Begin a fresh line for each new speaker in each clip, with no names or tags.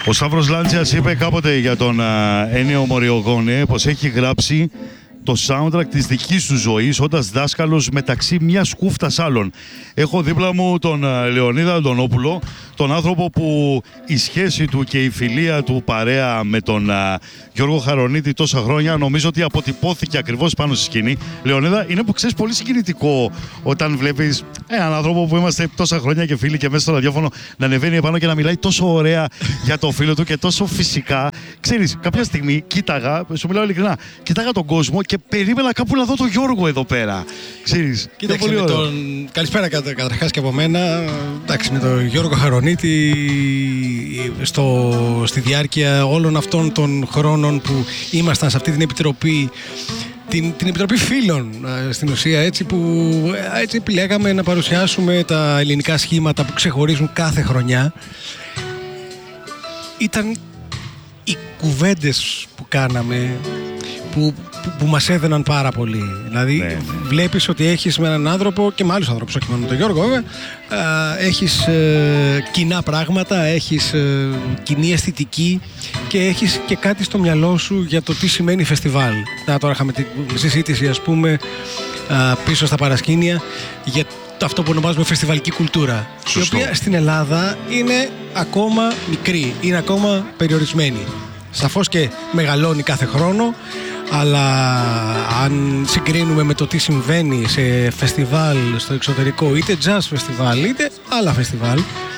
Ο Σταύρος Λάντσιας είπε κάποτε για τον Έννιο Μοριογόνε πως έχει γράψει το soundtrack της δικής του ζωής όντας δάσκαλος μεταξύ μιας κούφτας άλλων. Έχω δίπλα μου τον Λεωνίδα Αντωνόπουλο, τον άνθρωπο που η σχέση του και η φιλία του παρέα με τον Γιώργο Χαρονίτη τόσα χρόνια νομίζω ότι αποτυπώθηκε ακριβώς πάνω στη σκηνή. Λεωνίδα, είναι που ξέρεις πολύ συγκινητικό όταν βλέπεις έναν άνθρωπο που είμαστε τόσα χρόνια και φίλοι και μέσα στο ραδιόφωνο να ανεβαίνει επάνω και να μιλάει τόσο ωραία για το φίλο του και τόσο φυσικά. Ξέρεις, κάποια στιγμή κοίταγα, σου μιλάω ειλικρινά, κοίταγα τον κόσμο και περίμενα κάπου να δω τον Γιώργο εδώ πέρα. Ξέρεις,
κοίταξε, πολύ ωραίο. Καλησπέρα καταρχάς και από μένα. Εντάξει, με τον Γιώργο Χαρονίτη στη διάρκεια όλων αυτών των χρόνων που ήμασταν σε αυτή την επιτροπή, την Επιτροπή Φίλων στην ουσία, έτσι επιλέγαμε να παρουσιάσουμε τα ελληνικά σχήματα που ξεχωρίζουν κάθε χρονιά. Ήταν οι κουβέντες που κάναμε που μας έδαιναν πάρα πολύ. Δηλαδή βλέπεις ότι έχεις με έναν άνθρωπο και με άλλους ανθρώπους, όχι μόνο με τον Γιώργο βέβαια, έχεις κοινά πράγματα, έχεις κοινή αισθητική και έχεις και κάτι στο μυαλό σου για το τι σημαίνει φεστιβάλ. Τώρα είχαμε τη συζήτηση, ας πούμε, πίσω στα παρασκήνια για αυτό που ονομάζουμε φεστιβαλική κουλτούρα. Σωστό. Η οποία στην Ελλάδα είναι ακόμα μικρή, είναι ακόμα περιορισμένη. Σαφώς και μεγαλώνει κάθε χρόνο, αλλά αν συγκρίνουμε με το τι συμβαίνει σε φεστιβάλ στο εξωτερικό, είτε jazz φεστιβάλ είτε άλλα φεστιβάλ,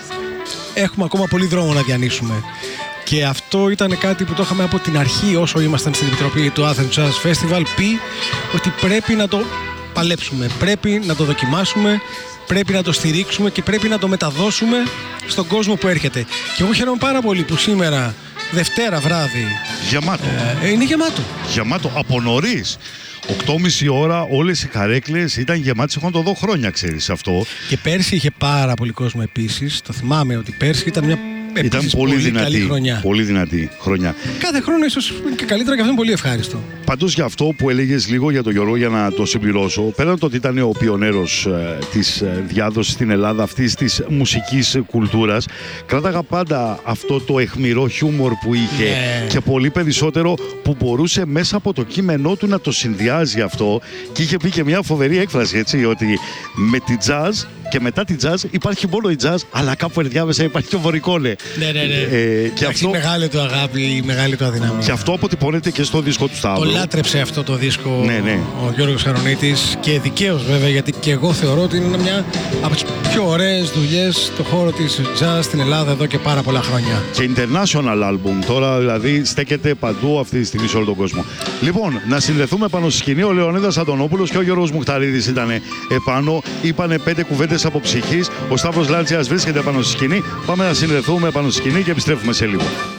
έχουμε ακόμα πολύ δρόμο να διανύσουμε. Και αυτό ήταν κάτι που το είχαμε από την αρχή όσο ήμασταν στην Επιτροπή του Athens Jazz Festival, πει ότι πρέπει να το παλέψουμε, πρέπει να το δοκιμάσουμε, πρέπει να το στηρίξουμε και πρέπει να το μεταδώσουμε στον κόσμο που έρχεται. Και εγώ χαίρομαι πάρα πολύ που σήμερα, Δευτέρα βράδυ,
γεμάτο.
Είναι γεμάτο.
Γεμάτο από νωρίς. 8.30 ώρα όλες οι καρέκλες ήταν γεμάτες. Έχω να το δω χρόνια, ξέρεις αυτό.
Και πέρσι είχε πάρα πολύ κόσμο επίσης. Το θυμάμαι ότι πέρσι ήταν μια πολύ δυνατή, καλή χρονιά.
Πολύ δυνατή χρονιά.
Κάθε χρόνο ίσως είναι και καλύτερα και αυτό είναι πολύ ευχάριστο.
Πάντως για αυτό που έλεγες λίγο για τον Γιώργο, για να το συμπληρώσω, πέραν το ότι ήταν ο πιονέρος της διάδοσης στην Ελλάδα αυτής της μουσικής κουλτούρας, κράταγα πάντα αυτό το αιχμηρό χιούμορ που είχε και πολύ περισσότερο που μπορούσε μέσα από το κείμενό του να το συνδυάζει αυτό. Και είχε πει και μια φοβερή έκφραση, έτσι, ότι με τη jazz και μετά τη jazz υπάρχει μόνο η jazz, αλλά κάπου ενδιάμεσα υπάρχει και ο βορικόνε.
Ναι.
Και αυτό,
η μεγάλη του αγάπη, η μεγάλη του αδυναμία.
Και αυτό αποτυπώνεται και στο δίσκο του Σταύρου.
Το λάτρεψε αυτό το δίσκο ο Γιώργος Χαρονίτης και δικαίως βέβαια, γιατί και εγώ θεωρώ ότι είναι μια από τις πιο ωραίες δουλειές στο χώρο της jazz στην Ελλάδα εδώ και πάρα πολλά χρόνια.
Και international album τώρα, δηλαδή στέκεται παντού αυτή τη στιγμή σε όλο τον κόσμο. Λοιπόν, να συνδεθούμε πάνω στη σκηνή. Ο Λεωνίδας Αντωνόπουλος και ο Γιώργος Μουχταρίδης ήταν επάνω. Είπανε 5 κουβέντες από ψυχής. Ο Σταύρος Λάντσιας βρίσκεται πάνω στη σκηνή. Πάμε να συνδεθούμε πάνω στη σκηνή και επιστρέφουμε σε λίγο.